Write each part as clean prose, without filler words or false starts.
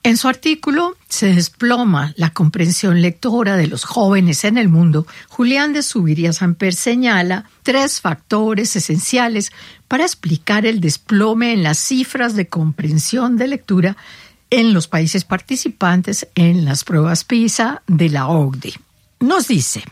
En su artículo Se desploma la comprensión lectora de los jóvenes en el mundo, Julián de Zuviría Samper señala 3 factores esenciales para explicar el desplome en las cifras de comprensión de lectura en los países participantes en las pruebas PISA de la OCDE. Nos dice,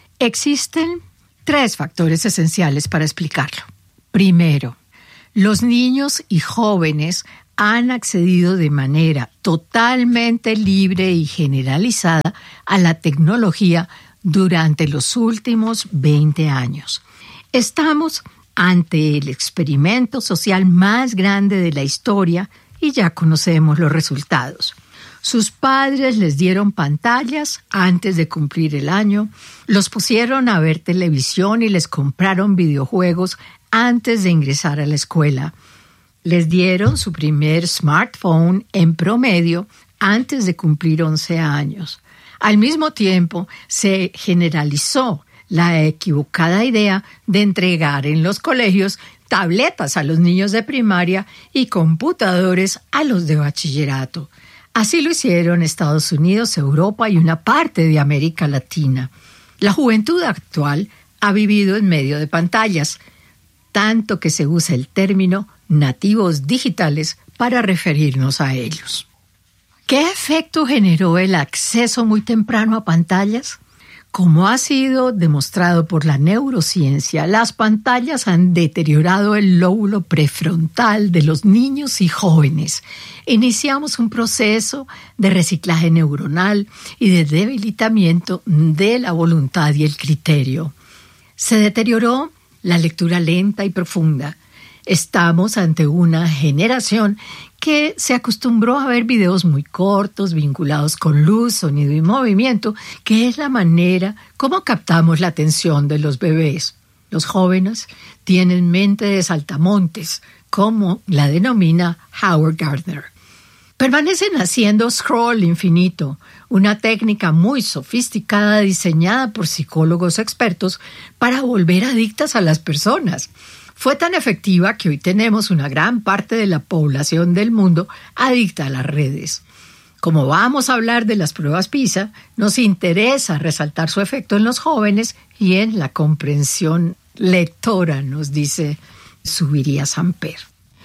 existen 3 factores esenciales para explicarlo. Primero, los niños y jóvenes han accedido de manera totalmente libre y generalizada a la tecnología durante los últimos 20 años. Estamos ante el experimento social más grande de la historia y ya conocemos los resultados. Sus padres les dieron pantallas antes de cumplir el año, los pusieron a ver televisión y les compraron videojuegos antes de ingresar a la escuela. Les dieron su primer smartphone en promedio antes de cumplir 11 años. Al mismo tiempo, se generalizó la equivocada idea de entregar en los colegios tabletas a los niños de primaria y computadores a los de bachillerato. Así lo hicieron Estados Unidos, Europa y una parte de América Latina. La juventud actual ha vivido en medio de pantallas, tanto que se usa el término nativos digitales para referirnos a ellos. ¿Qué efecto generó el acceso muy temprano a pantallas? Como ha sido demostrado por la neurociencia, las pantallas han deteriorado el lóbulo prefrontal de los niños y jóvenes. Iniciamos un proceso de reciclaje neuronal y de debilitamiento de la voluntad y el criterio. Se deterioró la lectura lenta y profunda. Estamos ante una generación que se acostumbró a ver videos muy cortos, vinculados con luz, sonido y movimiento, que es la manera como captamos la atención de los bebés. Los jóvenes tienen mente de saltamontes, como la denomina Howard Gardner. Permanecen haciendo scroll infinito, una técnica muy sofisticada diseñada por psicólogos expertos para volver adictas a las personas. Fue tan efectiva que hoy tenemos una gran parte de la población del mundo adicta a las redes. Como vamos a hablar de las pruebas PISA, nos interesa resaltar su efecto en los jóvenes y en la comprensión lectora, nos dice Zuviría Samper.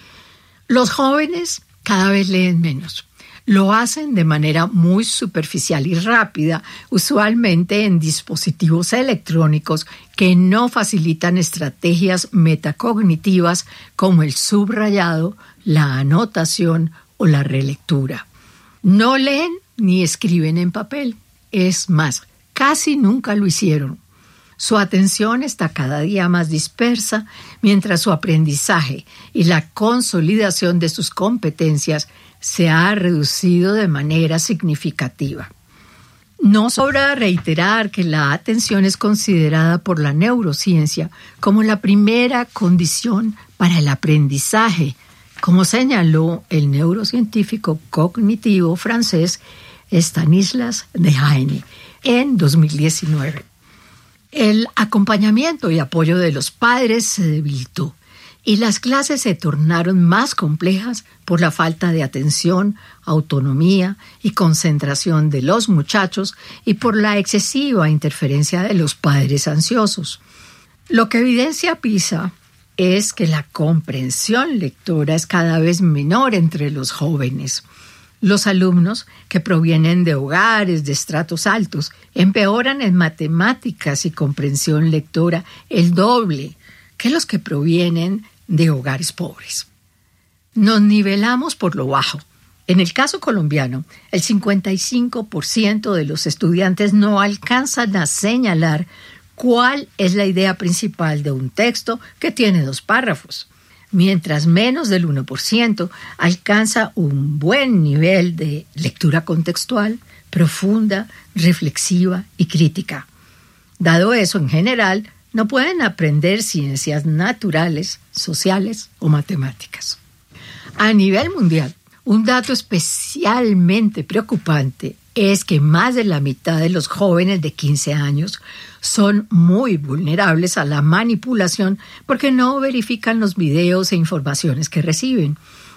Los jóvenes cada vez leen menos. Lo hacen de manera muy superficial y rápida, usualmente en dispositivos electrónicos que no facilitan estrategias metacognitivas como el subrayado, la anotación o la relectura. No leen ni escriben en papel. Es más, casi nunca lo hicieron. Su atención está cada día más dispersa, mientras su aprendizaje y la consolidación de sus competencias se ha reducido de manera significativa. No sobra reiterar que la atención es considerada por la neurociencia como la primera condición para el aprendizaje, como señaló el neurocientífico cognitivo francés Stanislas Dehaene en 2019. El acompañamiento y apoyo de los padres se debilitó y las clases se tornaron más complejas por la falta de atención, autonomía y concentración de los muchachos y por la excesiva interferencia de los padres ansiosos. Lo que evidencia PISA es que la comprensión lectora es cada vez menor entre los jóvenes. Los alumnos que provienen de hogares de estratos altos empeoran en matemáticas y comprensión lectora el doble que los que provienen de hogares pobres. Nos nivelamos por lo bajo. En el caso colombiano, el 55% de los estudiantes no alcanzan a señalar cuál es la idea principal de un texto que tiene 2 párrafos, mientras menos del 1% alcanza un buen nivel de lectura contextual, profunda, reflexiva y crítica. Dado eso, en general, no pueden aprender ciencias naturales, sociales o matemáticas. A nivel mundial, un dato especialmente preocupante es que más de la mitad de los jóvenes de 15 años son muy vulnerables a la manipulación porque no verifican los videos e informaciones que reciben.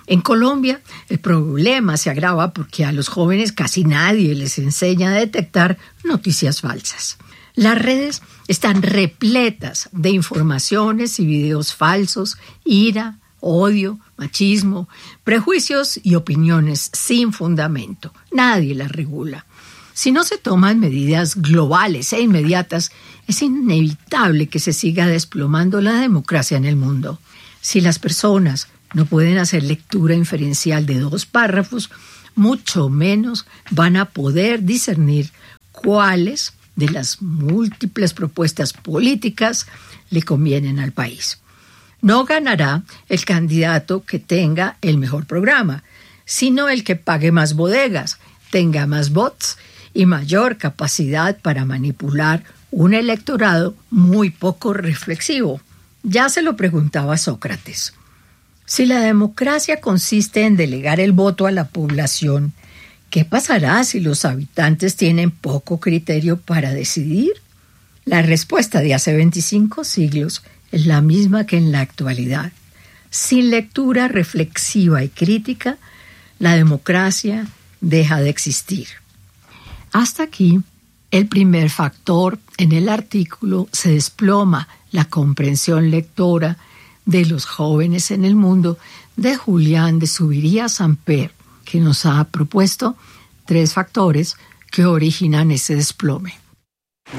En Colombia, el problema se agrava porque a los jóvenes casi nadie les enseña a detectar noticias falsas. Las redes están repletas de informaciones y videos falsos, ira, odio, machismo, prejuicios y opiniones sin fundamento. Nadie las regula. Si no se toman medidas globales e inmediatas, es inevitable que se siga desplomando la democracia en el mundo. Si las personas no pueden hacer lectura inferencial de 2 párrafos, mucho menos van a poder discernir cuáles de las múltiples propuestas políticas le convienen al país. No ganará el candidato que tenga el mejor programa, sino el que pague más bodegas, tenga más bots y mayor capacidad para manipular un electorado muy poco reflexivo. Ya se lo preguntaba Sócrates. Si la democracia consiste en delegar el voto a la población, ¿qué pasará si los habitantes tienen poco criterio para decidir? La respuesta de hace 25 siglos es la misma que en la actualidad. Sin lectura reflexiva y crítica, la democracia deja de existir. Hasta aquí, el primer factor en el artículo se desploma la comprensión lectora de los jóvenes en el mundo de Julián de Zuviría-Samper, que nos ha propuesto 3 factores que originan ese desplome.